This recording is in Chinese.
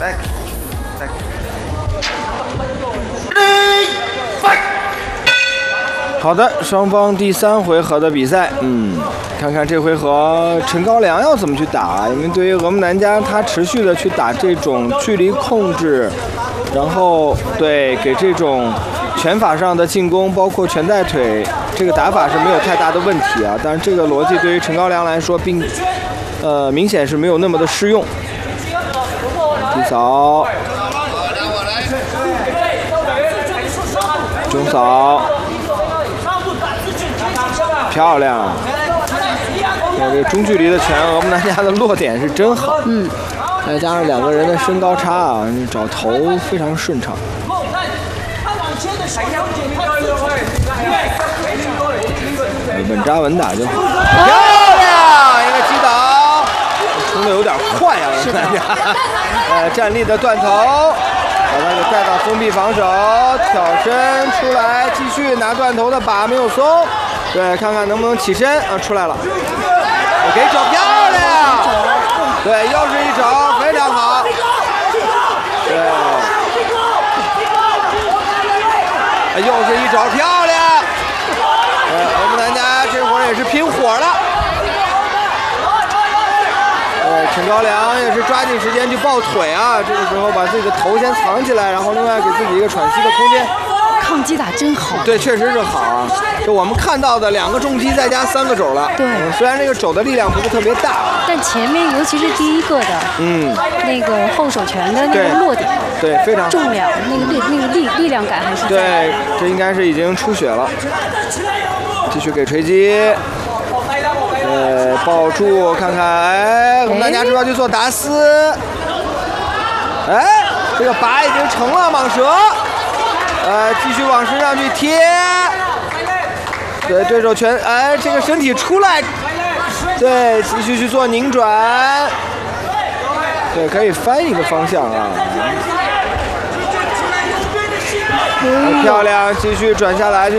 好的，双方第3回合的比赛，看看这回合陈高粱要怎么去打，因为对于俄木南加，他持续的去打这种距离控制，然后对给这种拳法上的进攻，包括拳带腿，这个打法是没有太大的问题啊。但是这个逻辑对于陈高粱来说，明显是没有那么的适用。低扫，中扫。漂亮！这个中距离的拳，俄木南加的落点是真好。再加上2个人的身高差啊，找头非常顺畅。稳扎稳打就好。漂亮！一个击倒，冲的有点快啊，俄木南加。站立的断头，把他给带到封闭防守，挑身出来，继续拿断头的把没有松。对，看看能不能起身啊！出来了，给手漂亮，对，又是一手，非常好，对，又是一手，漂亮，俄木南加这会儿也是拼火了，对，陈高粱也是抓紧时间去抱腿啊，这个时候把自己的头先藏起来，然后另外给自己一个喘息的空间。 抗击打真好， 对，确实是好啊。就我们看到的2个重击再加3个肘了， 对， 虽然这个肘的力量不是特别大， 但前面尤其是第1个的，那个后手拳的那个落点， 对，非常重量，那个力量感还是对，这应该是已经出血了。继续给锤击，抱住看看，我们大家知道去做达斯，这个把已经成了蟒蛇。继续往身上去贴，对，对手拳，这个身体出来，对，继续去做拧转，对，可以翻一个方向啊，漂亮，继续转下来。